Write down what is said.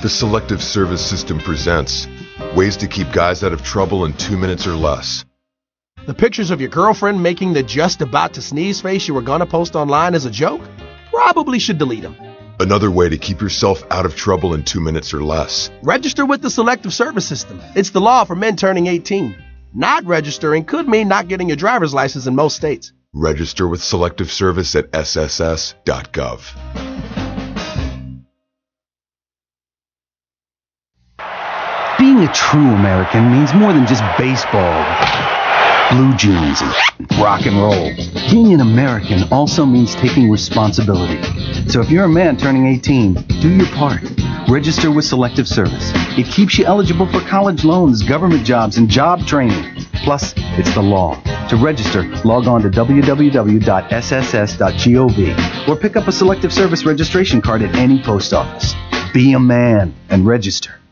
The Selective Service System presents ways to keep guys out of trouble in 2 minutes or less. The pictures of your girlfriend making the just about to sneeze face you were gonna post online as a joke? Probably should delete them. Another way to keep yourself out of trouble in 2 minutes or less. Register with the Selective Service System. It's the law for men turning 18. Not registering could mean not getting your driver's license in most states. Register with Selective Service at sss.gov. Being a true American means more than just baseball, blue jeans, and rock and roll. Being an American also means taking responsibility. So if you're a man turning 18, do your part. Register with Selective Service. It keeps you eligible for college loans, government jobs, and job training. Plus, it's the law. To register, log on to www.sss.gov or pick up a Selective Service registration card at any post office. Be a man and register.